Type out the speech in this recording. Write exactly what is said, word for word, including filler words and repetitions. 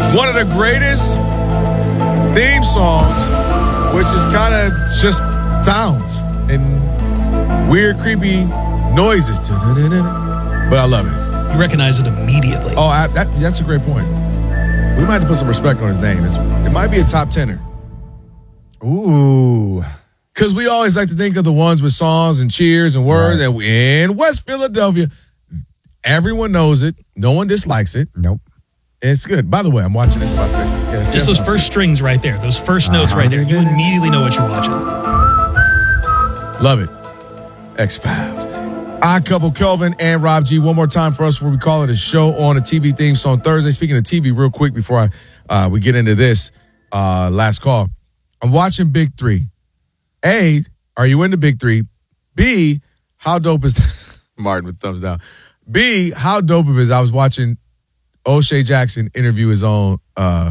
One of the greatest theme songs, which is kind of just sounds and weird, creepy noises. But I love it. You recognize it immediately. Oh, I, that, that's a great point. We might have to put some respect on his name. It's, it might be a top tenner. Ooh. Because we always like to think of the ones with songs and cheers and words. Right. And in West Philadelphia, everyone knows it. No one dislikes it. Nope. It's good. By the way, I'm watching this. About yeah, Just those first strings right there. Those first notes uh-huh. right there. You immediately know what you're watching. Love it. X-Files. Odd Couple, Kelvin and Rob G. One more time for us before we call it a show on a T V theme song Thursday. Speaking of T V, real quick before I uh, we get into this uh, last call. I'm watching Big Three. A, are you into Big Three? B, how dope is that? Martin with thumbs down. B, how dope it is. I was watching O'Shea Jackson interview his own uh